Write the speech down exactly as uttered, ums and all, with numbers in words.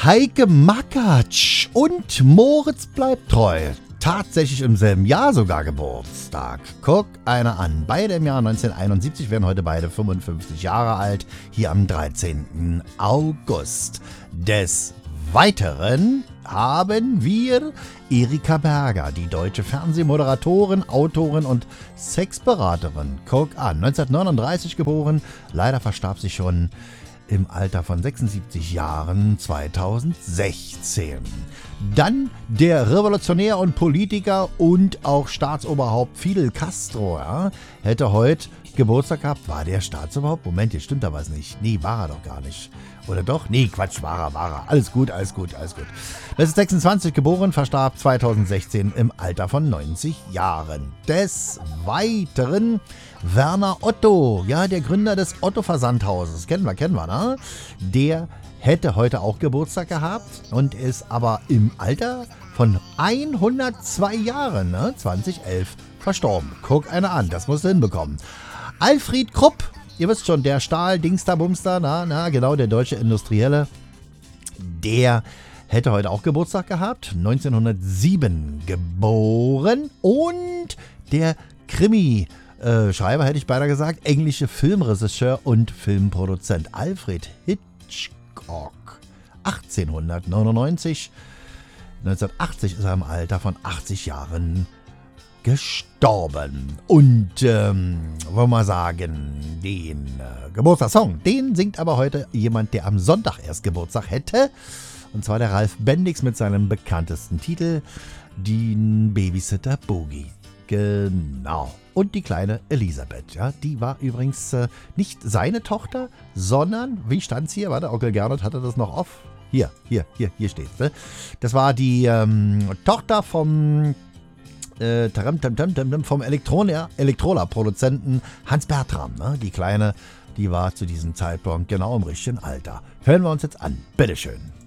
Heike Makatsch und Moritz bleibt treu. Tatsächlich im selben Jahr sogar Geburtstag. Guck einer an. Beide im Jahr neunzehnhunderteinundsiebzig, werden heute beide fünfundfünfzig Jahre alt. Hier am dreizehnten August. Des Weiteren haben wir Erika Berger, die deutsche Fernsehmoderatorin, Autorin und Sexberaterin. Guck an. neunzehnhundertneununddreißig geboren. Leider verstarb sie schon im Alter von sechsundsiebzig Jahren zweitausendsechzehn. Dann der Revolutionär und Politiker und auch Staatsoberhaupt Fidel Castro, ja, hätte heute Geburtstag gehabt. War der Staatsoberhaupt? Moment, jetzt stimmt da was nicht. Nee, war er doch gar nicht. Oder doch? Nee, Quatsch, war er, war er. Alles gut, alles gut, alles gut. neunzehnhundertsechsundzwanzig geboren, verstarb zweitausendsechzehn im Alter von neunzig Jahren. Des Weiteren Werner Otto, ja, der Gründer des Otto-Versandhauses. Kennen wir, kennen wir, ne? Der hätte heute auch Geburtstag gehabt und ist aber im Alter von hundertzwei Jahren, ne, zweitausendelf, verstorben. Guck einer an, das musst du hinbekommen. Alfred Krupp, ihr wisst schon, der Stahl, Dingster, Bumster, na, na, genau, der deutsche Industrielle, der hätte heute auch Geburtstag gehabt, neunzehnhundertsieben geboren und der Krimi, äh, Schreiber hätte ich beinahe gesagt, englische Filmregisseur und Filmproduzent Alfred Hitchcock, achtzehnhundertneunundneunzig, neunzehnhundertachtzig ist er im Alter von achtzig Jahren gestorben. Und, ähm, wollen wir mal sagen, den äh, Geburtstagssong, den singt aber heute jemand, der am Sonntag erst Geburtstag hätte. Und zwar der Ralf Bendix mit seinem bekanntesten Titel, den Babysitter Boogie. Genau. Und die kleine Elisabeth, ja, die war übrigens äh, nicht seine Tochter, sondern, wie stand's hier? Warte, Onkel Gernot hatte das noch off. Hier, hier, hier, hier steht's. Ne? Das war die ähm, Tochter vom Äh, tam, tam, tam, tam, vom Elektrola-Produzenten Hans Bertram. Ne? Die Kleine, die war zu diesem Zeitpunkt genau im richtigen Alter. Hören wir uns jetzt an. Bitteschön.